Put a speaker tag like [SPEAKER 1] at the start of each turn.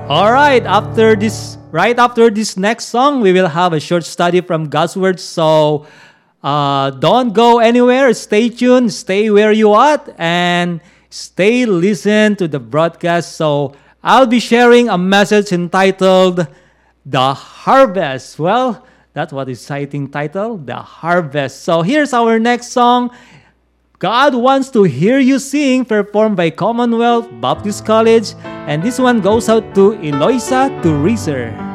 [SPEAKER 1] All right after this next song, we will have a short study from God's Word. So don't go anywhere. Stay tuned. Stay where you are and stay listen to the broadcast. So I'll be sharing a message entitled The Harvest. Well, that's what is exciting title, The Harvest. So here's our next song. God Wants to Hear You Sing, performed by Commonwealth Baptist College. And this one goes out to Eloisa Turiser.